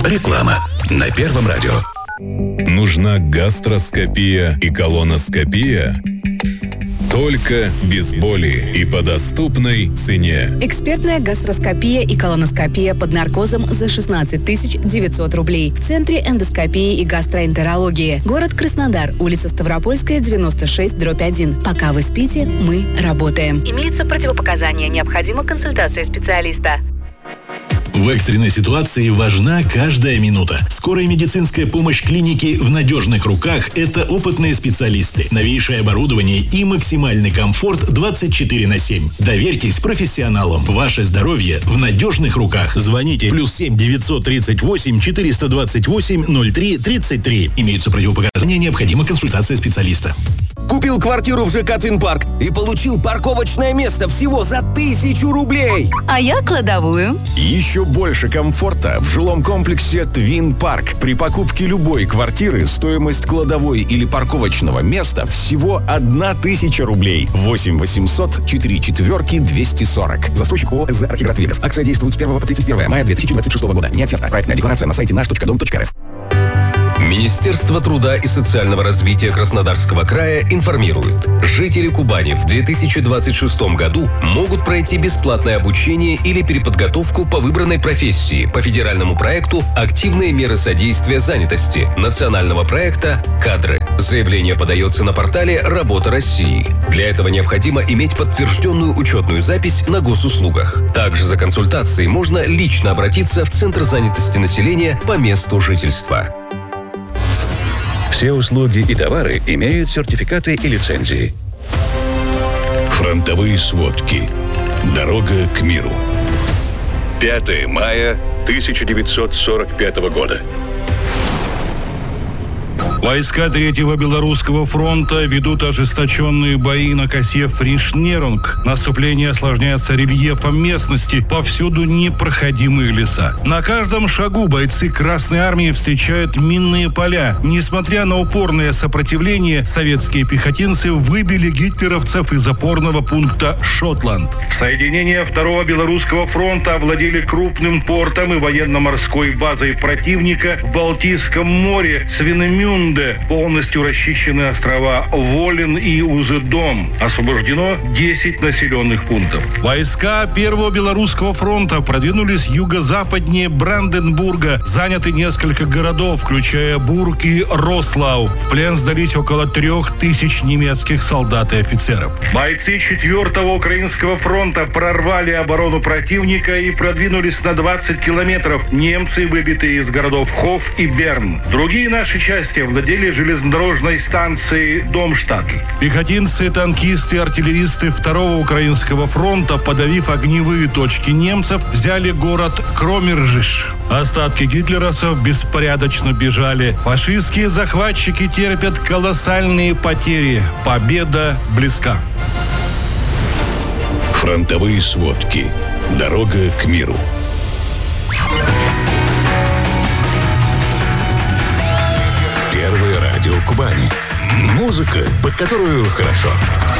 Реклама на Первом радио. Нужна гастроскопия и колоноскопия? Только без боли и по доступной цене. Экспертная гастроскопия и колоноскопия под наркозом за 16 900 рублей. В Центре эндоскопии и гастроэнтерологии. Город Краснодар, улица Ставропольская, 96/1. Пока вы спите, мы работаем. Имеются противопоказания. Необходима консультация специалиста. В экстренной ситуации важна каждая минута. Скорая медицинская помощь клиники в надежных руках – это опытные специалисты, новейшее оборудование и максимальный комфорт 24/7. Доверьтесь профессионалам. Ваше здоровье в надежных руках. Звоните +7 938 428 03 33. Имеются противопоказания, необходима консультация специалиста. Купил квартиру в ЖК «Твинпарк» и получил парковочное место всего за 1000 рублей. А я кладовую. Еще больше комфорта в жилом комплексе «Твинпарк». При покупке любой квартиры стоимость кладовой или парковочного места всего 1000 рублей. 8 800 44 240. Застройщик ООО «СЗ Архиград Вегас». Акция действует с 1 по 31 мая 2026 года. Не оферта. Проектная декларация на сайте наш.дом.рф. Министерство труда и социального развития Краснодарского края информирует. Жители Кубани в 2026 году могут пройти бесплатное обучение или переподготовку по выбранной профессии по федеральному проекту «Активные меры содействия занятости» национального проекта «Кадры». Заявление подается на портале «Работа России». Для этого необходимо иметь подтвержденную учетную запись на госуслугах. Также за консультацией можно лично обратиться в Центр занятости населения по месту жительства. Все услуги и товары имеют сертификаты и лицензии. Фронтовые сводки. Дорога к миру. 5 мая 1945 года. Войска Третьего Белорусского фронта ведут ожесточенные бои на косе Фришнерунг. Наступление осложняется рельефом местности, повсюду непроходимые леса. На каждом шагу бойцы Красной Армии встречают минные поля. Несмотря на упорное сопротивление, советские пехотинцы выбили гитлеровцев из опорного пункта Шотланд. Соединения Второго Белорусского фронта овладели крупным портом и военно-морской базой противника в Балтийском море Свинемюнде. Полностью расчищены острова Волин и Узедом. Освобождено 10 населенных пунктов. Войска Первого Белорусского фронта продвинулись юго-западнее Бранденбурга. Заняты несколько городов, включая Бург и Рослау. В плен сдались около 3000 немецких солдат и офицеров. Бойцы 4-го Украинского фронта прорвали оборону противника и продвинулись на 20 километров. Немцы выбиты из городов Хоф и Берн. Другие наши части владели железнодорожной станцией Домштадт. Пехотинцы, танкисты и артиллеристы Второго Украинского фронта, подавив огневые точки немцев, взяли город Кромержиш. Остатки гитлеровцев беспорядочно бежали. Фашистские захватчики терпят колоссальные потери. Победа близка. Фронтовые сводки. Дорога к миру. Первое радио Кубани. Музыка, под которую хорошо.